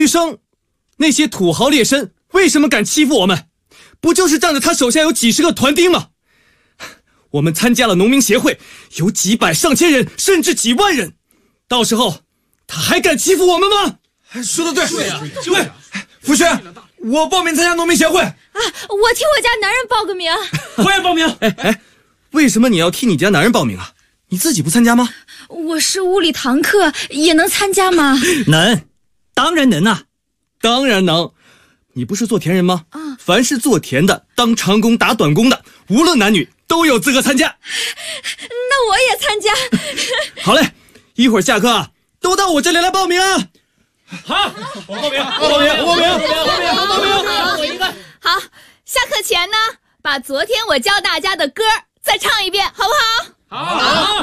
女生，那些土豪劣绅为什么敢欺负我们？不就是仗着他手下有几十个团丁吗？我们参加了农民协会，有几百上千人，甚至几万人，到时候他还敢欺负我们吗？ 说得对，对，福轩，我报名参加农民协会啊！ 我替我家男人报个名。 我也报名。 为什么你要替你家男人报名啊？你自己不参加吗？ 我是物理堂课，也能参加吗？ 能，当然能啊， 当然能。你不是做田人吗？凡是做田的，当长工打短工的，无论男女都有资格参加。 那我也参加。 好嘞，一会儿下课都到我这里来报名啊！ 好，我报名， 我一个。好，下课前呢，把昨天我教大家的歌再唱一遍，好不好？ 好。